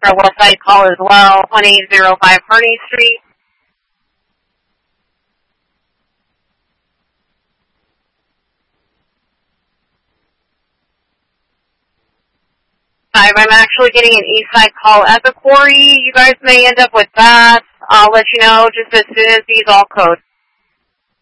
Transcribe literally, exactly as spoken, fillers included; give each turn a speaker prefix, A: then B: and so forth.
A: for a west side call as well, one eight zero five Harney Street. Five, I'm actually getting an east side call at the quarry. You guys may end up with that. I'll let you know just as soon as these all code.